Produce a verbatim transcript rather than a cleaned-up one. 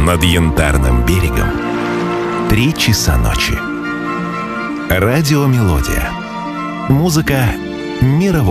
Над Янтарным берегом три часа ночи. Радиомелодия. Музыка мирового